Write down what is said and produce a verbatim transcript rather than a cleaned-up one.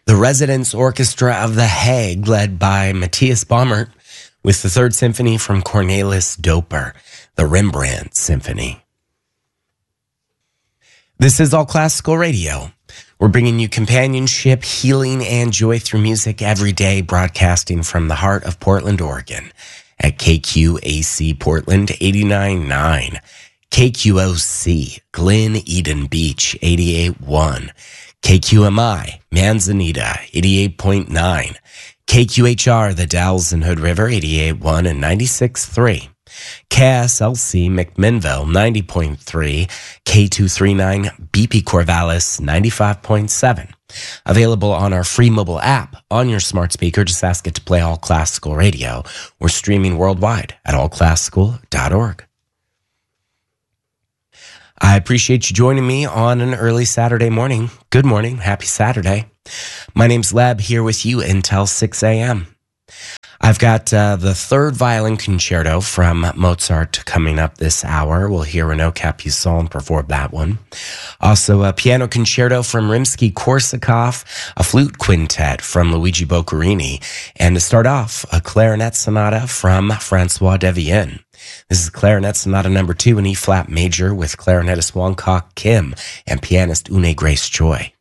The Residence Orchestra of The Hague, led by Matthias Baumert, with the Third Symphony from Cornelis Doper, the Rembrandt Symphony. This is All Classical Radio. We're bringing you companionship, healing, and joy through music every day, broadcasting from the heart of Portland, Oregon, at K Q A C Portland eighty-nine point nine, K Q O C Glen Eden Beach eighty-eight point one, K Q M I Manzanita eighty-eight point nine, K Q H R the Dalles and Hood River eighty-eight point one and ninety-six point three, K S L C McMinnville ninety point three, K two thirty-nine B P Corvallis ninety-five point seven. Available on our free mobile app on your smart speaker. Just ask it to play All Classical Radio. We're streaming worldwide at all classical dot org. I appreciate you joining me on an early Saturday morning. Good morning. Happy Saturday. My name's Leb, here with you until six a.m. I've got uh, the third violin concerto from Mozart coming up this hour. We'll hear Renaud Capuçon perform that one. Also, a piano concerto from Rimsky-Korsakov, a flute quintet from Luigi Boccherini, and to start off, a clarinet sonata from Francois Devienne. This is clarinet sonata number two in E-flat major with clarinetist Wong Kok Kim and pianist Une Grace Choi.